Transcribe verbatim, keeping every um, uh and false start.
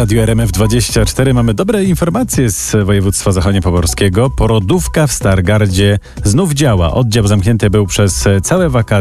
Radiu R M F dwadzieścia cztery mamy dobre informacje z województwa zachodniopomorskiego. Porodówka w Stargardzie znów działa. Oddział zamknięty był przez całe wakacje.